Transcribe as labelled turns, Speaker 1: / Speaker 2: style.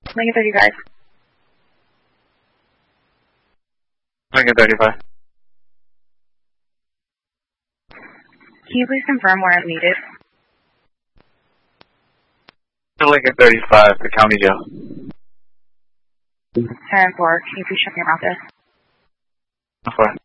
Speaker 1: Lincoln 35.
Speaker 2: Lincoln 35.
Speaker 1: Can you please confirm where I'm needed?
Speaker 2: Lincoln 35, the county jail.
Speaker 1: 10-4, can you please check me about this?
Speaker 2: 4.